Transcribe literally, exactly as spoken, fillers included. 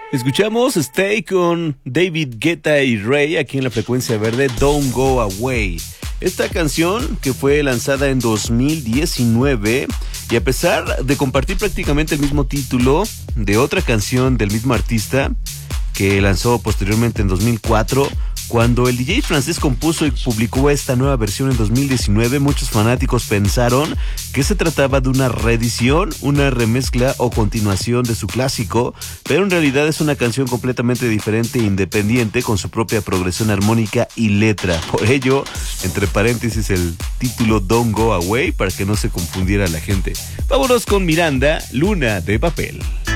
Escuchamos Stay con David Guetta y Ray aquí en la frecuencia verde, Don't Go Away. Esta canción que fue lanzada en dos mil diecinueve y a pesar de compartir prácticamente el mismo título de otra canción del mismo artista que lanzó posteriormente en dos mil cuatro, cuando el D J francés compuso y publicó esta nueva versión en dos mil diecinueve, muchos fanáticos pensaron que se trataba de una reedición, una remezcla o continuación de su clásico, pero en realidad es una canción completamente diferente e independiente con su propia progresión armónica y letra. Por ello, entre paréntesis, el título Don't Go Away para que no se confundiera la gente. Vámonos con Miranda, Luna de Papel.